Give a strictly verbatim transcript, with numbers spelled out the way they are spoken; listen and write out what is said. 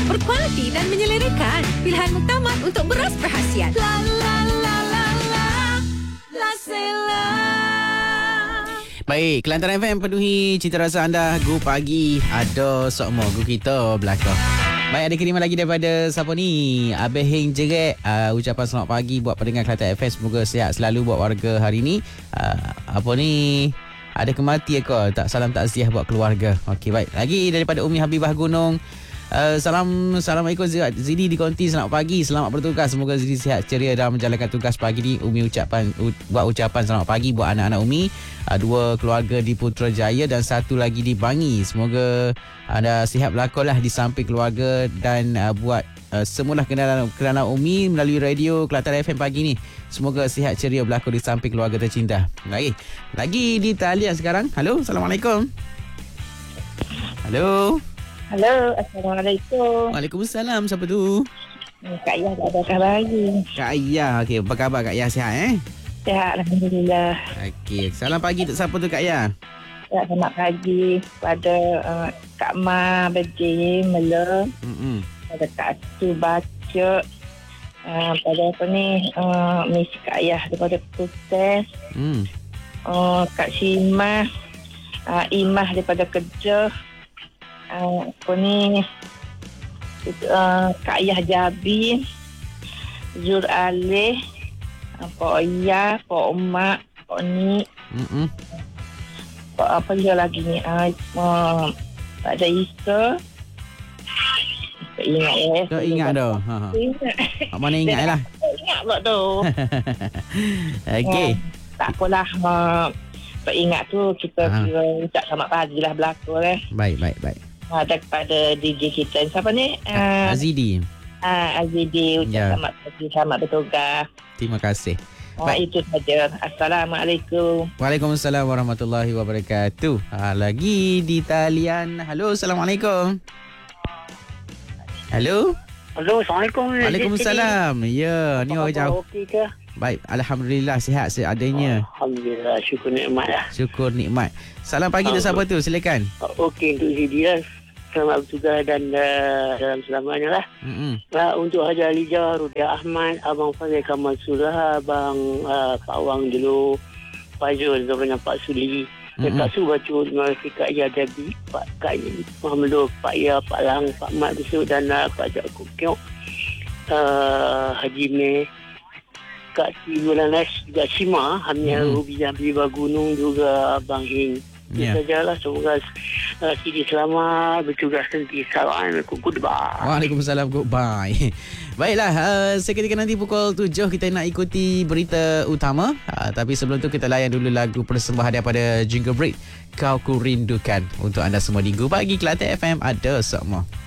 berkualiti dan menyelerakan. Pilihan muktamad untuk beras berhasiat. La la la la la La Sela. Baik, Kelantan F M penuhi cita rasa anda. Gu pagi ada sokmo gu kita belakang. Baik, ada kiriman lagi daripada siapa ni? Abeh Heng Jerat. Uh, ucapan selamat pagi buat pendengar Kelantan F M. Semoga sihat selalu buat warga hari ni. Uh, apa ni? Ada kematian ke? Tak, salam takziah buat keluarga. Okey, baik. Lagi daripada Umi Habibah Gunung. Uh, salam Assalamualaikum Zidi di Konti, selamat pagi, selamat bertugas, semoga Zidi sihat ceria dalam menjalankan tugas pagi ni. Umi ucapan u, buat ucapan selamat pagi buat anak-anak Umi, uh, dua keluarga di Putrajaya dan satu lagi di Bangi. Semoga anda sihat berlaku lah di samping keluarga dan uh, buat uh, semula kenalan kenalan Umi melalui radio Kelantan F M pagi ni. Semoga sihat ceria berlaku di samping keluarga tercinta. Lagi lagi di talian sekarang. Halo, Assalamualaikum. Halo. Halo, Assalamualaikum. Waalaikumsalam. Siapa tu? Kak Ayah tak ada khabar lagi. Kak Ayah. Okey, apa khabar Kak Ayah? Sihat eh? Sihat, Alhamdulillah. Okey, salam pagi untuk siapa tu Kak Ayah? Ya, selamat pagi pada uh, Kak Ma, Bejim, Mela. Hmm. Pada Kak Atu, Baca. Uh, pada apa ni, uh, Miss Kak Ayah daripada Putes. Hmm. Uh, Kak Simah. Uh, Imah daripada Kerja. Uh, apa ni uh, Kak Ayah Jabi, Zur Alih, uh, Pak Ayah, Pak Umak, Pak Ni, Hmm. Pak apa dia lagi ni, uh, uh, Pak Daisa. Tak ingat ya. Kau ingat dah. Ha ha. Ingat. Mak mana ingat lah. Ingat pula tu. Okey. Uh, tak apalah. Uh, tak ingat tu kita Aha. kira ucap selamat pagi lah berlaku eh. Baik, baik, baik. Ada kepada D J kita. Siapa ni? Uh, Azidi. Ah, Azidi, ucap Ya. selamat pagi, selamat bertugas. Terima kasih. Ah, Baik. itu saja. Assalamualaikum. Waalaikumsalam warahmatullahi wabarakatuh. Ha, lagi di talian. Halo, Assalamualaikum. Halo. Halo, Assalamualaikum. Waalaikumsalam. Ya, ni orang jauh. Okey ke? Baik, alhamdulillah sihat seadanya. Alhamdulillah, syukur nikmat lah. Syukur nikmat. Salam pagi untuk siapa tu? Silakan. Okey, untuk Zidi lah. Selamat bertugas dan uh, dalam selamanya lah. Hmm. Uh, untuk Haji Alija, Rudia Ahmad, Abang Fazil Kamal Surah, Abang uh, Pak Wang dulu, Pak Zul dengan Pak Suli. Mm-mm. Kak Su baca terima kasih Kak Ya Jabi, Pak Kak Muhammad Lur, Pak Ya, Pak Lang, Pak Mat Besut dan uh, Pak Jak Kukyok, uh, Haji Meh, Kak Timulanas, juga Sima, Hamia Hmm. Rubi Habibah Gunung, juga Abang Hing. Ya. Itu sajalah. Semoga uh, Sidi selamat bertugas nanti. Assalamualaikum. Goodbye. Waalaikumsalam. Goodbye. Baiklah, uh, seketika nanti pukul tujuh kita nak ikuti berita utama. Uh, tapi sebelum tu kita layan dulu lagu persembahan daripada Jingle Break. Kau Ku Rindukan untuk anda semua di Gu Pagi Kelantan F M. Ada semua.